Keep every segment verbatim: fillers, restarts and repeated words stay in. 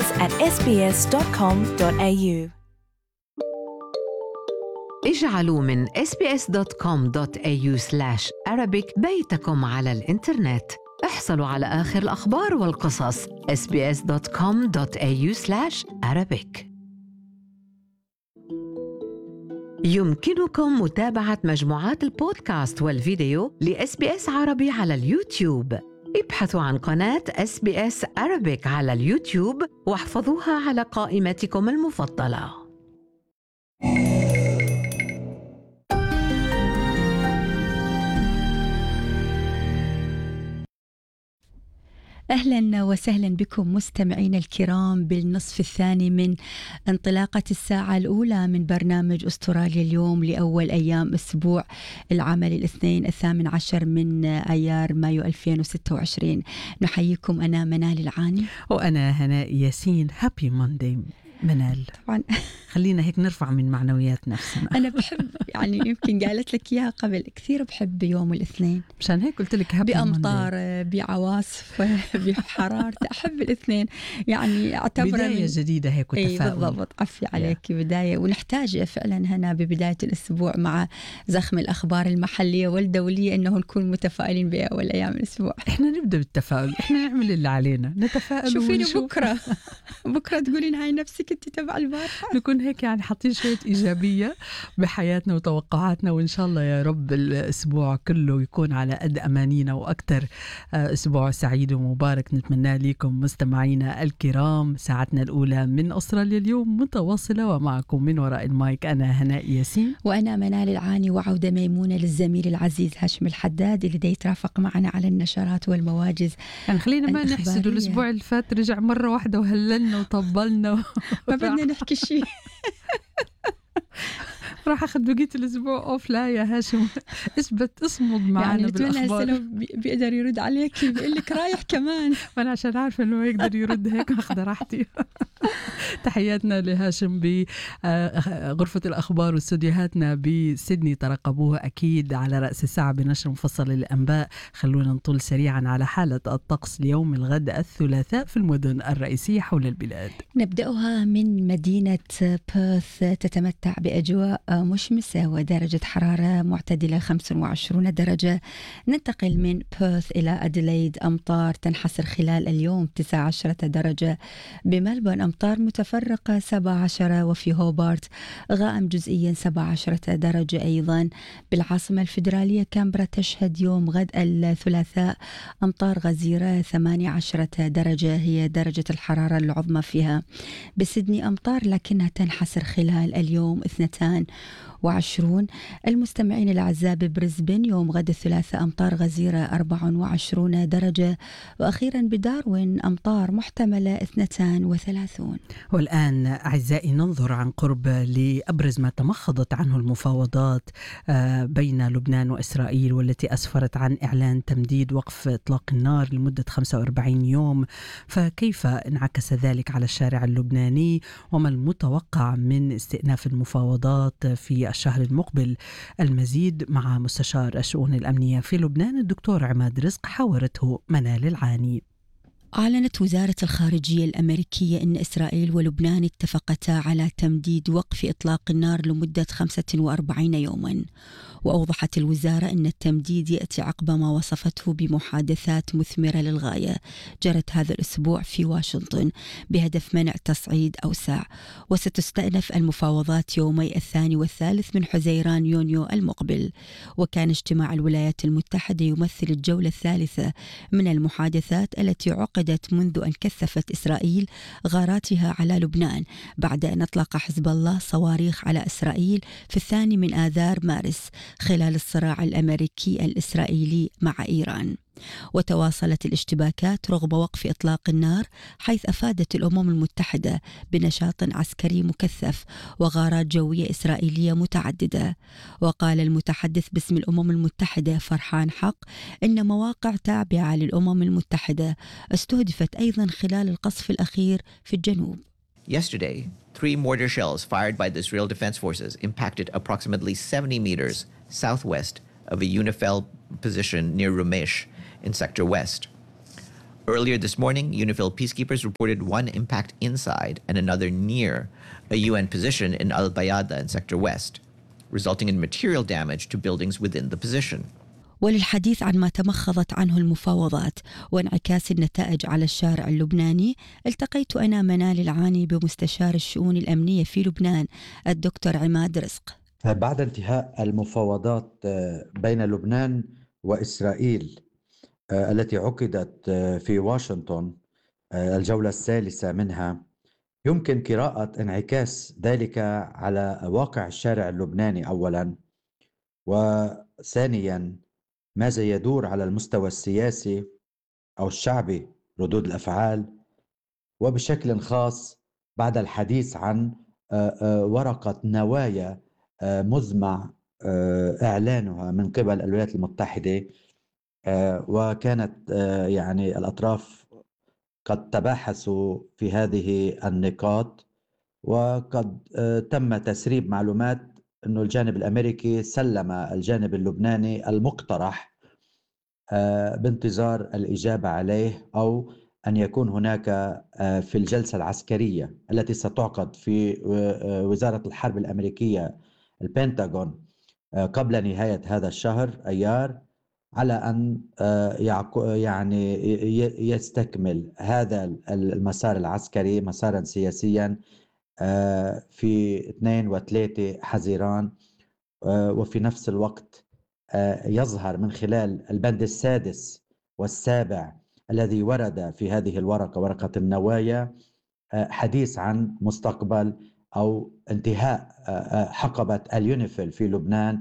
at s b s dot com dot a u. اجعلوا من اس بي اس دوت كوم دوت إيه يو سلاش أرابيك بيتكم على الإنترنت. احصلوا على آخر الأخبار والقصص اس بي اس دوت كوم دوت إيه يو سلاش أرابيك. يمكنكم متابعة مجموعات البودكاست والفيديو لإس بي إس عربي على اليوتيوب. ابحثوا عن قناة إس بي إس Arabic على اليوتيوب واحفظوها على قائمتكم المفضلة. أهلا وسهلا بكم مستمعين الكرام بالنصف الثاني من انطلاقة الساعة الأولى من برنامج أستراليا اليوم لأول أيام أسبوع العمل الاثنين الثامن عشر من أيار مايو ألفين وستة وعشرين. نحييكم، أنا منال العاني وأنا هناء ياسين. هابي موندي منال. طبعا خلينا هيك نرفع من معنويات نفسنا. أنا بحب يعني يمكن قالت لك إياها قبل، كثير بحب يوم الاثنين، مشان هيك قلت لك هابي بأمطار بعواصف بحرارة. أحب الاثنين، يعني أعتبر بداية جديدة هيك وتفاؤل. اي بالضبط، عفي عليك. بداية ونحتاج فعلا هنا ببداية الأسبوع مع زخم الأخبار المحلية والدولية إنه نكون متفائلين بأول أيام الأسبوع. إحنا نبدأ بالتفاؤل، إحنا نعمل اللي علينا، نتفائل. شوفيني ونشوف. بكرة بكرة تقولين هاي نفسك أنت تبع البارحة. نكون هيك يعني حاطين شوية إيجابية بحياتنا وتوقعاتنا، وإن شاء الله يا رب الأسبوع كله يكون على قد أمانينا وأكتر. أسبوع سعيد ومبارك نتمنى لكم مستمعينا الكرام. ساعتنا الأولى من أستراليا اليوم متواصلة، ومعكم من وراء المايك أنا هناء ياسين وأنا منال العاني، وعودة ميمونة للزميل العزيز هاشم الحداد اللي دا يترافق معنا على النشرات والمواجز. يعني خلينا ما نحسد الأسبوع اللي فات رجع مرة واحدة وهللنا وطبلنا و... ما بدنا نحكي شيء. راح أخذ بقية الأسبوع أوف. لا يا هاشم، اثبت اصمد معنا يعني بالأخبار. يعني بيقدر يرد عليك، بيقول لك رايح كمان. وأنا عشان عارفة إنه يقدر يرد هيك أخذ راحتي. تحياتنا لهاشم بغرفة الأخبار واستوديوهاتنا بسيدني، ترقبوها أكيد على رأس الساعة بنشر مفصل للأنباء. خلونا نطل سريعا على حالة الطقس ليوم الغد الثلاثاء في المدن الرئيسية حول البلاد. نبدأها من مدينة بيرث، تتمتع بأجواء مشمسة ودرجة حرارة معتدلة خمسة وعشرين درجة. ننتقل من بيرث إلى أديلايد، أمطار تنحسر خلال اليوم تسعة عشر درجة. بملبورن أمطار متفرقة سبعة عشر، وفي هوبارت غائم جزئيا سبعة عشر درجة أيضا. بالعاصمة الفيدرالية كامبرا تشهد يوم غد الثلاثاء أمطار غزيرة ثمانية عشر درجة هي درجة الحرارة العظمى فيها. بسيدني أمطار لكنها تنحسر خلال اليوم اثنتان وعشرون. المستمعين الأعزاء ببريسبن يوم غد الثلاثاء أمطار غزيرة أربعة وعشرين درجة. وأخيرا بداروين أمطار محتملة اثنتان وثلاثون. والآن أعزائي ننظر عن قرب لأبرز ما تمخضت عنه المفاوضات بين لبنان وإسرائيل، والتي أسفرت عن إعلان تمديد وقف إطلاق النار لمدة خمسة وأربعين يوم. فكيف انعكس ذلك على الشارع اللبناني، وما المتوقع من استئناف المفاوضات في الشهر المقبل؟ المزيد مع مستشار الشؤون الأمنية في لبنان الدكتور عماد رزق، حاورته منال العاني. أعلنت وزارة الخارجية الأمريكية أن إسرائيل ولبنان اتفقتا على تمديد وقف إطلاق النار لمدة خمسة وأربعين يوما. وأوضحت الوزارة أن التمديد يأتي عقب ما وصفته بمحادثات مثمرة للغاية جرت هذا الأسبوع في واشنطن بهدف منع تصعيد أوسع. وستستأنف المفاوضات يومي الثاني والثالث من حزيران يونيو المقبل. وكان اجتماع الولايات المتحدة يمثل الجولة الثالثة من المحادثات التي عقدت منذ أن كثفت إسرائيل غاراتها على لبنان بعد أن أطلق حزب الله صواريخ على إسرائيل في الثاني من آذار مارس خلال الصراع الأمريكي الإسرائيلي مع إيران. وتواصلت الاشتباكات رغم وقف إطلاق النار، حيث أفادت الأمم المتحدة بنشاط عسكري مكثف وغارات جوية إسرائيلية متعددة. وقال المتحدث باسم الأمم المتحدة فرحان حق إن مواقع تابعة للأمم المتحدة استهدفت أيضا خلال القصف الأخير في الجنوب. Yesterday, three mortar shells fired by the Israel Defense Forces impacted approximately seventy meters southwest of a UNIFIL position near Ramesh in Sector West. Earlier this morning, UNIFIL peacekeepers reported one impact inside and another near a U N position in Al Bayada in Sector West, resulting in material damage to buildings within the position. وللحديث عن ما تمخضت عنه المفاوضات وانعكاس النتائج على الشارع اللبناني، التقيت أنا منال العاني بمستشار الشؤون الأمنية في لبنان الدكتور عماد رزق. بعد انتهاء المفاوضات بين لبنان وإسرائيل التي عقدت في واشنطن الجولة الثالثة منها، يمكن قراءة انعكاس ذلك على واقع الشارع اللبناني أولا، وثانيا ماذا يدور على المستوى السياسي أو الشعبي ردود الأفعال، وبشكل خاص بعد الحديث عن ورقة نوايا مزمع إعلانها من قبل الولايات المتحدة، وكانت يعني الأطراف قد تباحثوا في هذه النقاط، وقد تم تسريب معلومات أنه الجانب الأمريكي سلم الجانب اللبناني المقترح بانتظار الإجابة عليه، أو أن يكون هناك في الجلسة العسكرية التي ستعقد في وزارة الحرب الأمريكية البنتاغون قبل نهاية هذا الشهر أيار، على أن يعني يستكمل هذا المسار العسكري مسارا سياسيا في اثنين وثلاثة حزيران، وفي نفس الوقت يظهر من خلال البند السادس والسابع الذي ورد في هذه الورقة، ورقة النوايا، حديث عن مستقبل أو انتهاء حقبة اليونيفيل في لبنان،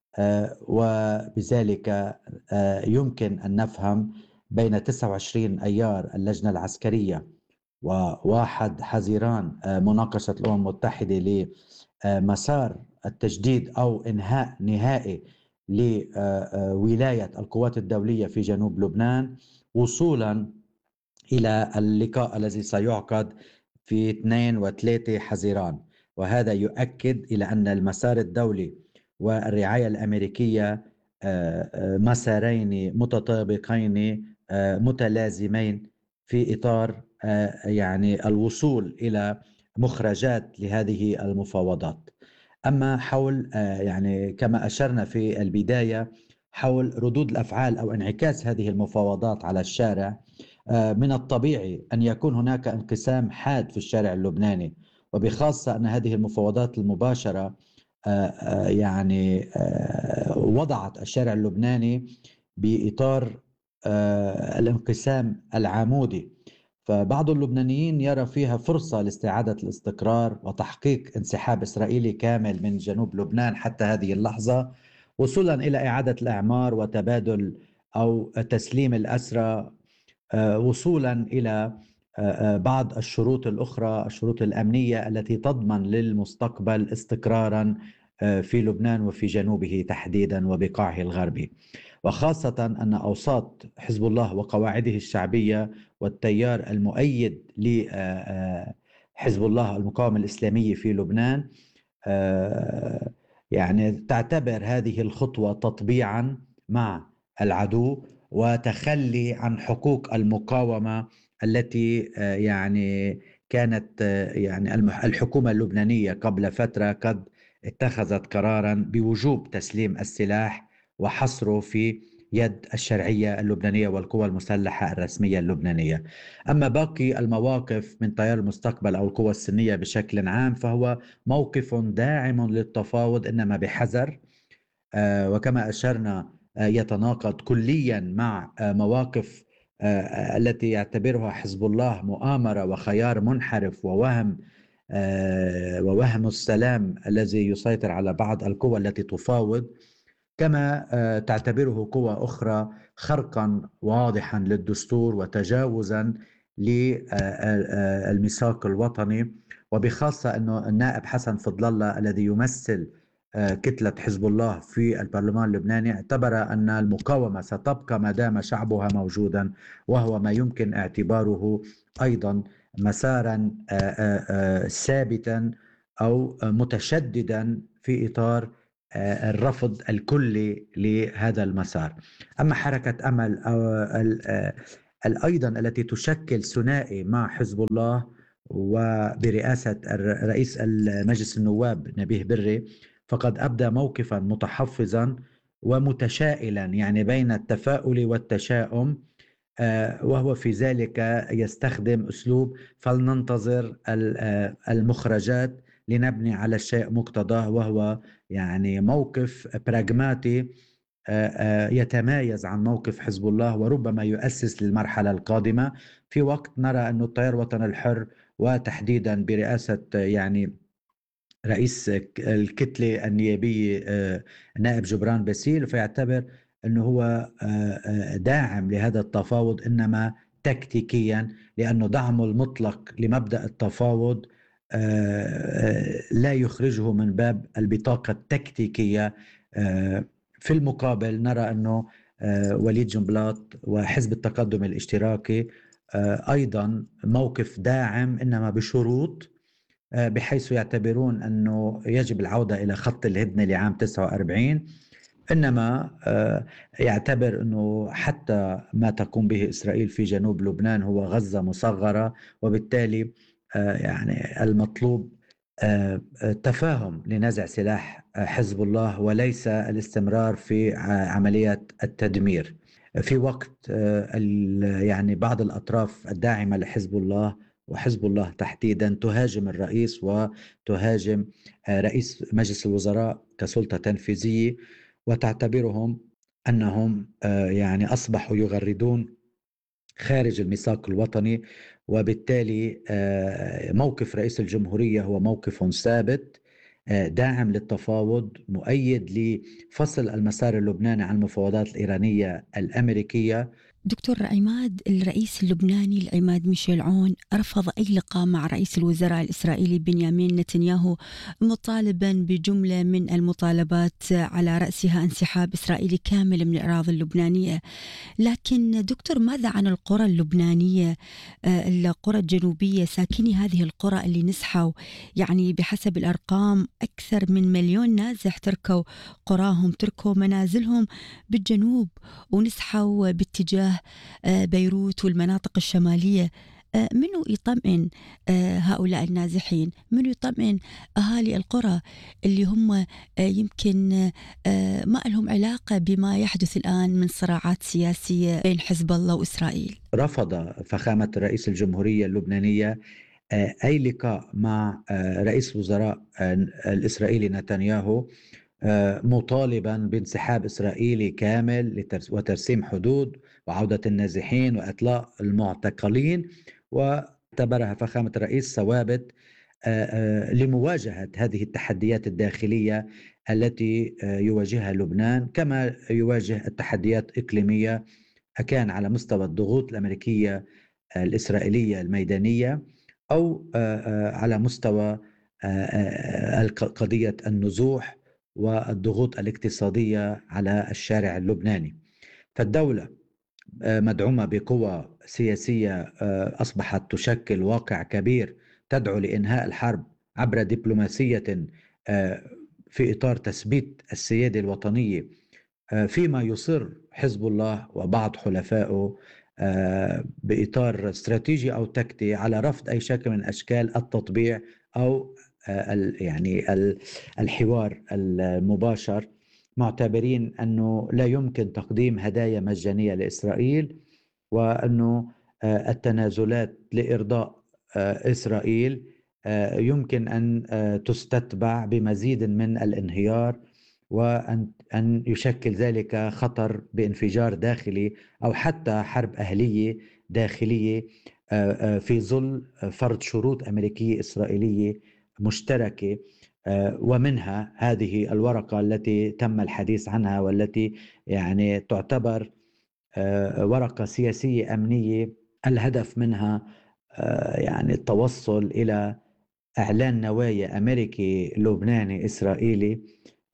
وبذلك يمكن أن نفهم بين تسعة وعشرين أيار اللجنة العسكرية وواحد حزيران مناقشة الأمم المتحدة لمسار التجديد أو إنهاء نهائي لولاية القوات الدولية في جنوب لبنان، وصولا إلى اللقاء الذي سيعقد في اثنين وثلاثة حزيران. وهذا يؤكد إلى أن المسار الدولي والرعاية الأمريكية مسارين متطابقين متلازمين في إطار يعني الوصول إلى مخرجات لهذه المفاوضات. أما حول يعني كما أشرنا في البداية حول ردود الأفعال أو انعكاس هذه المفاوضات على الشارع، من الطبيعي أن يكون هناك انقسام حاد في الشارع اللبناني، وبخاصة أن هذه المفاوضات المباشرة يعني وضعت الشارع اللبناني بإطار الانقسام العمودي. فبعض اللبنانيين يرى فيها فرصة لاستعادة الاستقرار وتحقيق انسحاب إسرائيلي كامل من جنوب لبنان حتى هذه اللحظة، وصولا إلى إعادة الأعمار وتبادل أو تسليم الأسرى، وصولا إلى بعض الشروط الأخرى، الشروط الأمنية التي تضمن للمستقبل استقرارا في لبنان وفي جنوبه تحديدا وبقاعه الغربي، وخاصة أن أوساط حزب الله وقواعده الشعبية والتيار المؤيد لحزب الله المقاومة الإسلامي في لبنان يعني تعتبر هذه الخطوة تطبيعا مع العدو وتخلي عن حقوق المقاومة التي يعني كانت يعني الحكومة اللبنانية قبل فترة قد اتخذت قرارا بوجوب تسليم السلاح وحصره في يد الشرعية اللبنانية والقوى المسلحة الرسمية اللبنانية. أما باقي المواقف من تيار المستقبل أو القوى السنية بشكل عام فهو موقف داعم للتفاوض، إنما بحذر، وكما أشرنا يتناقض كليا مع مواقف التي يعتبرها حزب الله مؤامرة وخيار منحرف ووهم ووهم السلام الذي يسيطر على بعض القوى التي تفاوض، كما تعتبره قوى أخرى خرقا واضحا للدستور وتجاوزا للميثاق الوطني، وبخاصة أنه النائب حسن فضل الله الذي يمثل كتلة حزب الله في البرلمان اللبناني اعتبر أن المقاومة ستبقى ما دام شعبها موجودا، وهو ما يمكن اعتباره أيضا مسارا ثابتا أو متشددا في إطار الرفض الكلي لهذا المسار. أما حركة أمل أيضا التي تشكل ثنائي مع حزب الله وبرئاسة رئيس المجلس النواب نبيه بري، فقد أبدى موقفا متحفظا ومتشائلا، يعني بين التفاؤل والتشاؤم، وهو في ذلك يستخدم أسلوب فلننتظر المخرجات لنبني على الشيء مقتضاه، وهو يعني موقف براغماتي يتمايز عن موقف حزب الله وربما يؤسس للمرحلة القادمة. في وقت نرى أن التيار الوطني الحر وتحديدا برئاسة يعني رئيس الكتلة النيابية نائب جبران باسيل فيعتبر أنه هو داعم لهذا التفاوض، إنما تكتيكيا، لأنه دعمه المطلق لمبدأ التفاوض لا يخرجه من باب البطاقة التكتيكية. في المقابل نرى أنه وليد جنبلاط وحزب التقدم الاشتراكي أيضا موقف داعم، إنما بشروط، بحيث يعتبرون أنه يجب العودة إلى خط الهدنة لعام تسعة وأربعين، إنما يعتبر أنه حتى ما تقوم به إسرائيل في جنوب لبنان هو غزة مصغرة، وبالتالي يعني المطلوب تفاهم لنزع سلاح حزب الله وليس الاستمرار في عملية التدمير. في وقت يعني بعض الأطراف الداعمة لحزب الله وحزب الله تحديدا تهاجم الرئيس وتهاجم رئيس مجلس الوزراء كسلطة تنفيذية، وتعتبرهم أنهم يعني أصبحوا يغردون خارج الميثاق الوطني، وبالتالي موقف رئيس الجمهورية هو موقف ثابت داعم للتفاوض، مؤيد لفصل المسار اللبناني عن المفاوضات الإيرانية الأمريكية. دكتور عماد، الرئيس اللبناني العماد ميشيل عون رفض أي لقاء مع رئيس الوزراء الإسرائيلي بنيامين نتنياهو، مطالبا بجملة من المطالبات على رأسها انسحاب إسرائيلي كامل من الأراضي اللبنانية. لكن دكتور، ماذا عن القرى اللبنانية، القرى الجنوبية، ساكني هذه القرى اللي نزحوا؟ يعني بحسب الأرقام أكثر من مليون نازح تركوا قراهم، تركوا منازلهم بالجنوب ونزحوا باتجاه بيروت والمناطق الشمالية. منو يطمئن هؤلاء النازحين؟ منو يطمئن أهالي القرى اللي هم يمكن ما لهم علاقة بما يحدث الآن من صراعات سياسية بين حزب الله وإسرائيل؟ رفض فخامة رئيس الجمهورية اللبنانية أي لقاء مع رئيس الوزراء الإسرائيلي نتنياهو، مطالبا بانسحاب إسرائيلي كامل وترسيم حدود وعودة النازحين وإطلاق المعتقلين، واعتبرها فخامة الرئيس ثوابت لمواجهة هذه التحديات الداخلية التي يواجهها لبنان، كما يواجه التحديات إقليمية، كان على مستوى الضغوط الأمريكية الإسرائيلية الميدانية أو على مستوى قضية النزوح والضغوط الاقتصادية على الشارع اللبناني. فالدولة مدعومة بقوى سياسية أصبحت تشكل واقع كبير تدعو لإنهاء الحرب عبر دبلوماسية في إطار تثبيت السيادة الوطنية، فيما يصر حزب الله وبعض حلفائه بإطار استراتيجي أو تكتي على رفض أي شكل من أشكال التطبيع أو يعني الحوار المباشر، معتبرين أنه لا يمكن تقديم هدايا مجانية لإسرائيل، وأنه التنازلات لإرضاء إسرائيل يمكن أن تستتبع بمزيد من الانهيار، وأن أن يشكل ذلك خطر بانفجار داخلي أو حتى حرب أهلية داخلية في ظل فرض شروط أمريكية إسرائيلية مشتركة، ومنها هذه الورقة التي تم الحديث عنها والتي يعني تعتبر ورقة سياسية أمنية الهدف منها يعني التوصل إلى إعلان نوايا أمريكي لبناني إسرائيلي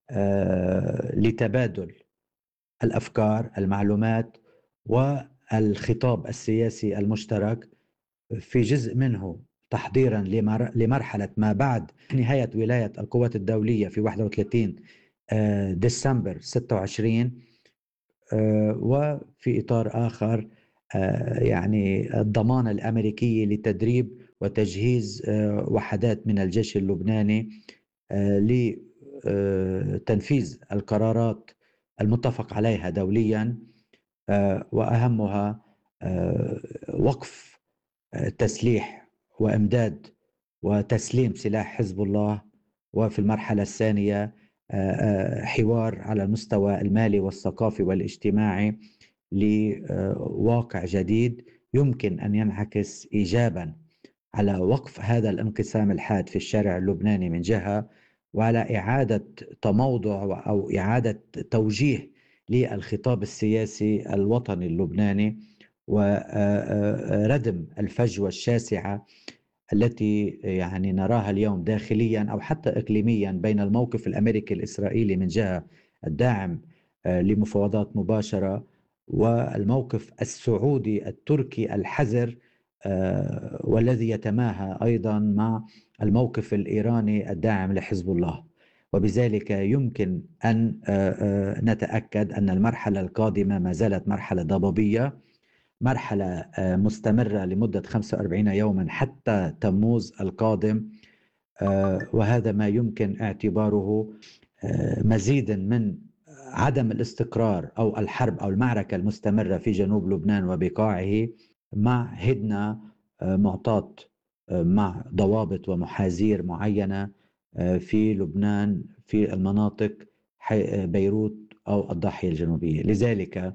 لتبادل الأفكار، المعلومات والخطاب السياسي المشترك، في جزء منه تحضيرا لمرحلة ما بعد نهاية ولاية القوات الدولية في واحد وثلاثين ديسمبر ستة وعشرين، وفي إطار آخر يعني الضمانة الأمريكية لتدريب وتجهيز وحدات من الجيش اللبناني لتنفيذ القرارات المتفق عليها دوليا، وأهمها وقف تسليح وإمداد وتسليم سلاح حزب الله، وفي المرحلة الثانية حوار على المستوى المالي والثقافي والاجتماعي لواقع جديد يمكن أن ينعكس إيجابا على وقف هذا الانقسام الحاد في الشارع اللبناني من جهة، وعلى إعادة تموضع أو إعادة توجيه للخطاب السياسي الوطني اللبناني، وردم الفجوة الشاسعة التي يعني نراها اليوم داخليا أو حتى إقليميا بين الموقف الأمريكي الإسرائيلي من جهة الداعم لمفاوضات مباشرة، والموقف السعودي التركي الحذر والذي يتماهى أيضا مع الموقف الإيراني الداعم لحزب الله. وبذلك يمكن أن نتأكد أن المرحلة القادمة ما زالت مرحلة ضبابية، مرحلة مستمرة لمدة خمسة وأربعين يوما حتى تموز القادم، وهذا ما يمكن اعتباره مزيد من عدم الاستقرار أو الحرب أو المعركة المستمرة في جنوب لبنان وبقاعه، مع هدنة معطاة مع ضوابط ومحاذير معينة في لبنان في المناطق بيروت أو الضاحية الجنوبية. لذلك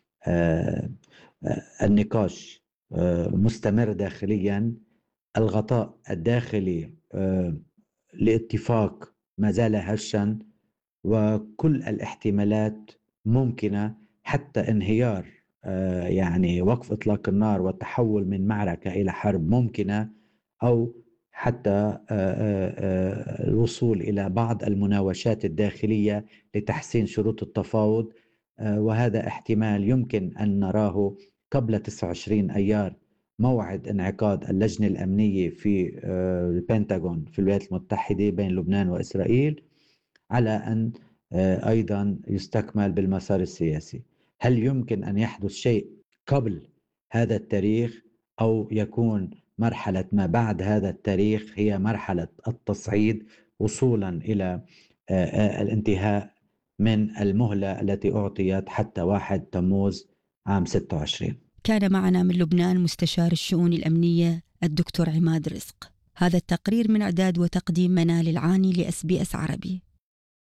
النقاش مستمر داخليا، الغطاء الداخلي لاتفاق ما زال هشا، وكل الاحتمالات ممكنة حتى انهيار يعني وقف إطلاق النار والتحول من معركة إلى حرب ممكنة، أو حتى الوصول إلى بعض المناوشات الداخلية لتحسين شروط التفاوض، وهذا احتمال يمكن أن نراه قبل تسعة وعشرين أيار، موعد انعقاد اللجنة الأمنية في البنتاغون في الولايات المتحدة بين لبنان وإسرائيل، على أن أيضا يستكمل بالمسار السياسي. هل يمكن أن يحدث شيء قبل هذا التاريخ، أو يكون مرحلة ما بعد هذا التاريخ هي مرحلة التصعيد وصولا إلى الانتهاء من المهلة التي أعطيت حتى واحد تموز عام ستة وعشرين. كان معنا من لبنان مستشار الشؤون الأمنية الدكتور عماد رزق. هذا التقرير من إعداد وتقديم منال العاني لإس بي إس عربي.